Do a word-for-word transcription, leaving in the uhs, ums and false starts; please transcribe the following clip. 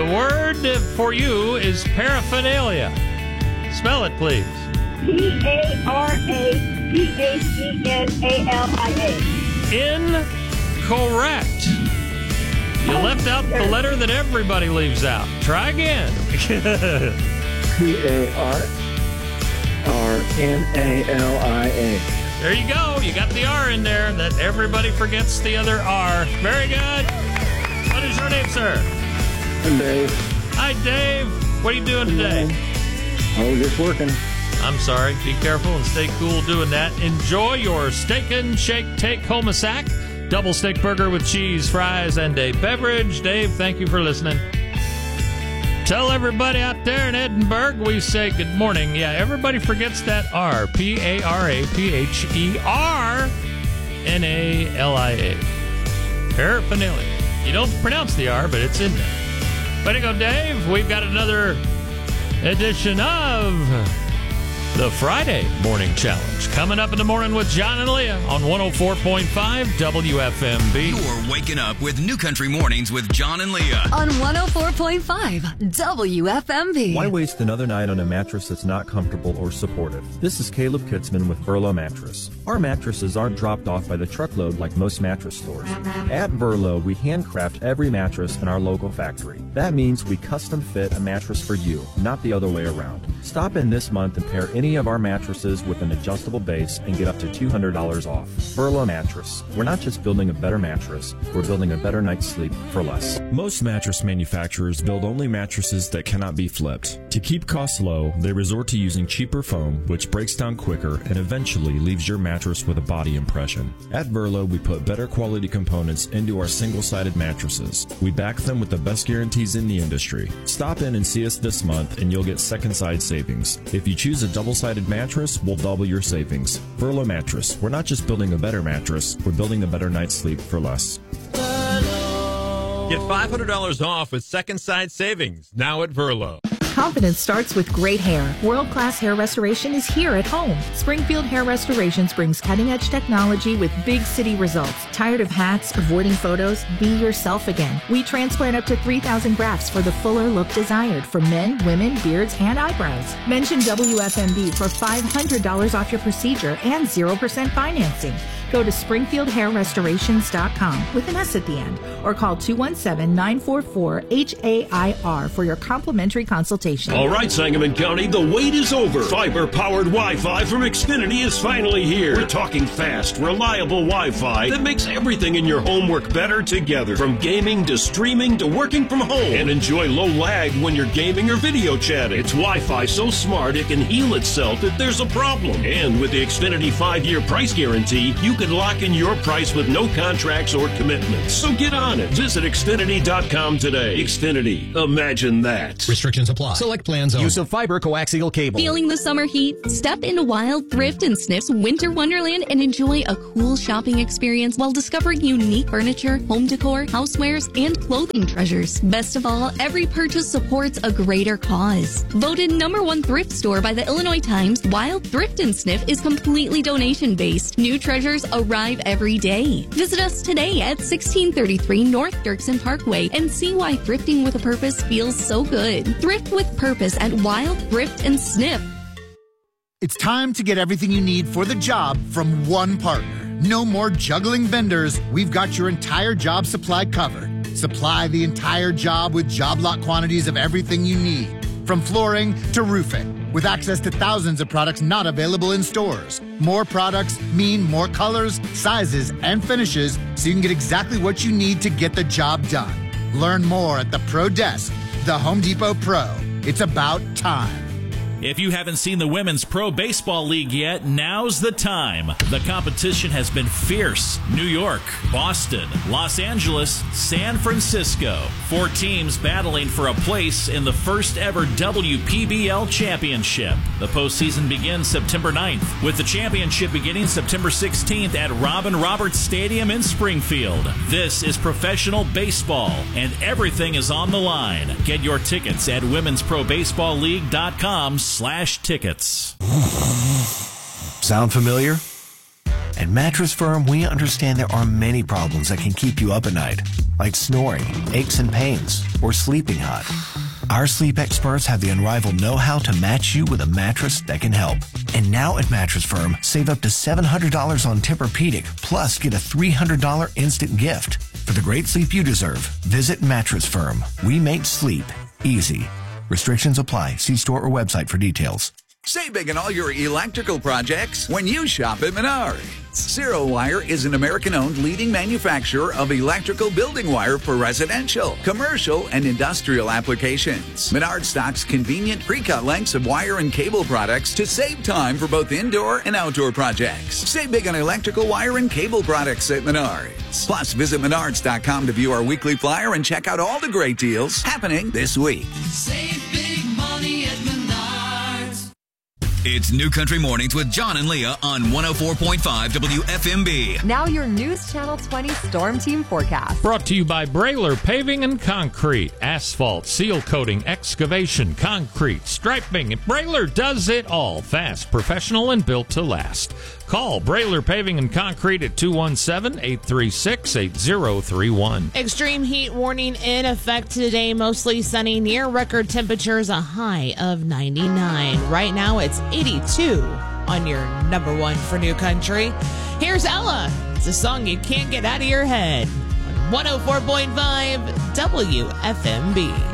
The word for you is paraphernalia. Spell it, please. P A R A P H E N A L I A. Incorrect. You left out the letter that everybody leaves out. Try again. P A R R N A L I A. There you go. You got the R in there. That everybody forgets the other R. Very good. What is your name, sir? I'm Dave. Hi, Dave. What are you doing today? Oh, just working. I'm sorry. Be careful and stay cool doing that. Enjoy your steak and shake take home a sack. Double steak burger with cheese, fries, and a beverage. Dave, thank you for listening. Tell everybody out there in Edinburgh we say good morning. Yeah, everybody forgets that R. P A R A P H E R N A L I A. Paraphernalia. You don't pronounce the R, but it's in there. Way to go, Dave. We've got another edition of the Friday Morning Challenge coming up in the morning with John and Leah on one oh four point five W F M B. You're waking up with New Country Mornings with John and Leah on one oh four point five W F M B. Why waste another night on a mattress that's not comfortable or supportive? This is Caleb Kitzman with Verlo Mattress. Our mattresses aren't dropped off by the truckload like most mattress stores. At Verlo, we handcraft every mattress in our local factory. That means we custom fit a mattress for you, not the other way around. Stop in this month and pair any of our mattresses with an adjustable base and get up to two hundred dollars off. Verlo Mattress. We're not just building a better mattress, we're building a better night's sleep for less. Most mattress manufacturers build only mattresses that cannot be flipped. To keep costs low, they resort to using cheaper foam, which breaks down quicker and eventually leaves your mattress with a body impression. At Verlo, we put better quality components into our single-sided mattresses. We back them with the best guarantees in the industry. Stop in and see us this month and you'll get second side savings. If you choose a double-sided mattress, we'll double your savings. Verlo Mattress. We're not just building a better mattress, we're building a better night's sleep for less. Get five hundred dollars off with second side savings now at Verlo. Confidence starts with great hair. World-class hair restoration is here at home. Springfield Hair Restorations brings cutting-edge technology with big city results. Tired of hats, avoiding photos? Be yourself again. We transplant up to three thousand grafts for the fuller look desired for men, women, beards, and eyebrows. Mention W F M B for five hundred dollars off your procedure and zero percent financing. Go to springfield hair restorations dot com with an S at the end or call two one seven, nine four four, H A I R for your complimentary consultation. All right, Sangamon County, the wait is over. Fiber-powered Wi-Fi from Xfinity is finally here. We're talking fast, reliable Wi-Fi that makes everything in your home work better together. From gaming to streaming to working from home. And enjoy low lag when you're gaming or video chatting. It's Wi-Fi so smart it can heal itself if there's a problem. And with the Xfinity five-year price guarantee, you can lock in your price with no contracts or commitments. So get on it. Visit Xfinity dot com today. Xfinity. Imagine that. Restrictions apply. Select plans only. Use of fiber coaxial cable. Feeling the summer heat? Step into Wild Thrift and Sniff's Winter Wonderland and enjoy a cool shopping experience while discovering unique furniture, home decor, housewares, and clothing treasures. Best of all, every purchase supports a greater cause. Voted number one thrift store by the Illinois Times, Wild Thrift and Sniff is completely donation-based. New treasures arrive every day. Visit us today at sixteen thirty-three North Dirksen Parkway and see why thrifting with a purpose feels so good. Thrift with purpose at Wild Thrift and Sniff. It's time to get everything you need for the job from one partner. No more juggling vendors. We've got your entire job supply covered. Supply the entire job with job lot quantities of everything you need, from flooring to roofing, with access to thousands of products not available in stores. More products mean more colors, sizes, and finishes, so you can get exactly what you need to get the job done. Learn more at the Pro Desk, the Home Depot Pro. It's about time. If you haven't seen the Women's Pro Baseball League yet, now's the time. The competition has been fierce. New York, Boston, Los Angeles, San Francisco. Four teams battling for a place in the first ever W P B L Championship. The postseason begins September ninth, with the championship beginning September sixteenth at Robin Roberts Stadium in Springfield. This is professional baseball, and everything is on the line. Get your tickets at womens pro baseball league dot com slash tickets. Sound familiar? At Mattress Firm, we understand there are many problems that can keep you up at night, like snoring, aches and pains, or sleeping hot. Our sleep experts have the unrivaled know-how to match you with a mattress that can help. And now at Mattress Firm, save up to seven hundred dollars on Tempur-Pedic, plus get a three hundred dollars instant gift. For the great sleep you deserve, visit Mattress Firm. We make sleep easy. Restrictions apply. See store or website for details. Save big on all your electrical projects when you shop at Menards. Zero Wire is an American-owned leading manufacturer of electrical building wire for residential, commercial, and industrial applications. Menards stocks convenient pre-cut lengths of wire and cable products to save time for both indoor and outdoor projects. Save big on electrical wire and cable products at Menards. Plus, visit Menards dot com to view our weekly flyer and check out all the great deals happening this week. Save big money at Menards. It's New Country Mornings with John and Leah on one oh four point five W F M B. Now your News Channel twenty Storm Team forecast. Brought to you by Brailer Paving and Concrete. Asphalt, seal coating, excavation, concrete, striping. Brailer does it all. Fast, professional, and built to last. Call Brailer Paving and Concrete at two one seven, eight three six, eight zero three one. Extreme heat warning in effect today. Mostly sunny, near record temperatures, a high of ninety-nine. Right now it's eighty-two on your number one for New Country. Here's Ella. It's a song you can't get out of your head on one oh four point five W F M B.